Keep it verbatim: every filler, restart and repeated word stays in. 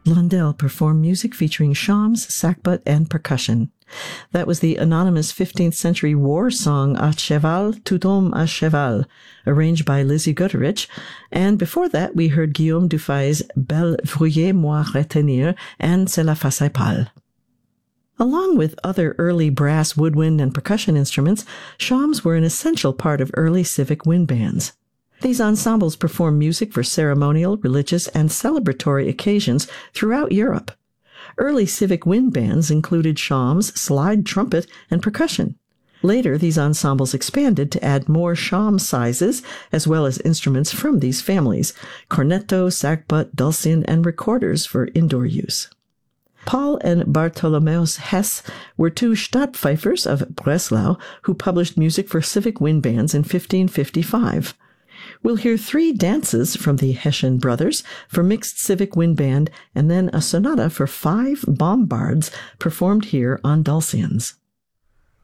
Blondel performed music featuring shawms, sackbut, and percussion. That was the anonymous fifteenth century war song À Cheval, Tout homme à cheval, arranged by Lizzie Gutterich, and before that we heard Guillaume Dufay's Belle veuillez moi retenir and C'est la face pâle. Along with other early brass, woodwind, and percussion instruments, shawms were an essential part of early civic wind bands. These ensembles performed music for ceremonial, religious, and celebratory occasions throughout Europe. Early civic wind bands included shawms, slide trumpet, and percussion. Later, these ensembles expanded to add more shawm sizes, as well as instruments from these families: cornetto, sackbut, dulcian, and recorders for indoor use. Paul and Bartholomäus Hess were two Stadtpfeifers of Breslau who published music for civic wind bands in fifteen fifty-five. We'll hear three dances from the Hessian brothers for mixed civic wind band, and then a sonata for five bombards performed here on dulcians.